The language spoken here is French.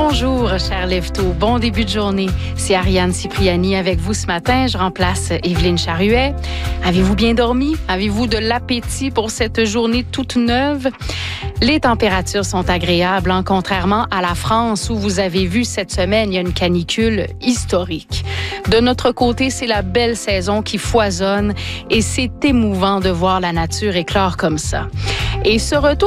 Bonjour, chers lève-tôt. Bon début de journée. C'est Ariane Cipriani avec vous ce matin. Je remplace Evelyne Charuet. Avez-vous bien dormi? Avez-vous de l'appétit pour cette journée toute neuve? Les températures sont agréables, contrairement à la France où vous avez vu cette semaine, il y a une canicule historique. De notre côté, c'est la belle saison qui foisonne et c'est émouvant de voir la nature éclore comme ça. Et ce retour